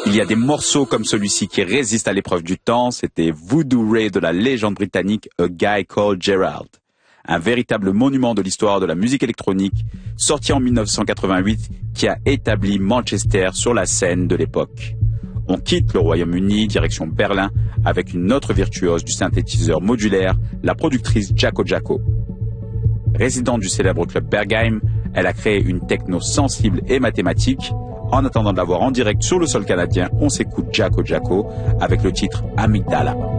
Il y a des morceaux comme celui-ci qui résistent à l'épreuve du temps. C'était Voodoo Ray de la légende britannique A Guy Called Gerald. Un véritable monument de l'histoire de la musique électronique, sorti en 1988, qui a établi Manchester sur la scène de l'époque. On quitte le Royaume-Uni, direction Berlin, avec une autre virtuose du synthétiseur modulaire, la productrice Jaco Jaco. Résidente du célèbre club Berghain, elle a créé une techno sensible et mathématique. En attendant de la voir en direct sur le sol canadien, on s'écoute Jaco Jaco avec le titre Amygdala.